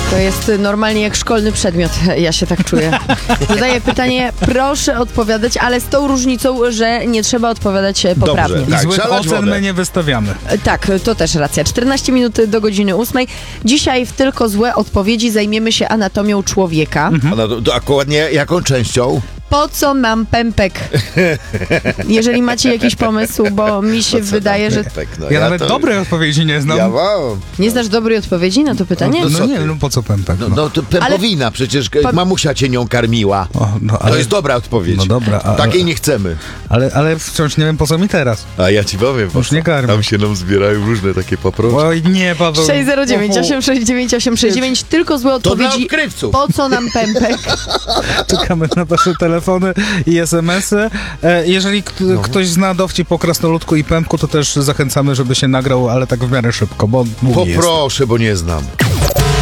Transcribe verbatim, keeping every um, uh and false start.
To jest normalnie jak szkolny przedmiot, ja się tak czuję. Zadaję pytanie, proszę odpowiadać, ale z tą różnicą, że nie trzeba odpowiadać poprawnie. Dobrze, I tak, złych przelać ocen wodę. my nie wystawiamy. Tak, to też racja. czternaście minut do godziny ósmej. Dzisiaj w Tylko Złe Odpowiedzi zajmiemy się anatomią człowieka. A no, to dokładnie jaką częścią? Po co nam pępek? Jeżeli macie jakiś pomysł, bo mi się No co wydaje, tam że... pępek? No, Ja, nawet to- dobrej odpowiedzi nie znam. Ja mam. Nie znasz dobrej odpowiedzi na to pytanie? No, co nie, ty? no po co pępek? No, No, no to pępowina, przecież Pa- mamusia cię nią karmiła. O, no, To ale, jest dobra odpowiedź. No dobra, a- Takiej nie chcemy. ale, ale wciąż nie wiem, po co mi teraz. A ja ci powiem, Już nie karmię. tam się nam zbierają różne takie paproci. Oj, nie, Paweł. sześć zero dziewięć osiem sześć dziewięć osiem sześć dziewięć. Tylko złe To dla odpowiedzi. odkrywców. Po co nam pępek? Czekamy na wasze telefony i es em esy. E, jeżeli k- No. ktoś zna dowcip o krasnoludku i pępku, to też zachęcamy, żeby się nagrał, ale tak w miarę szybko, bo długi jest. Poproszę, bo nie znam.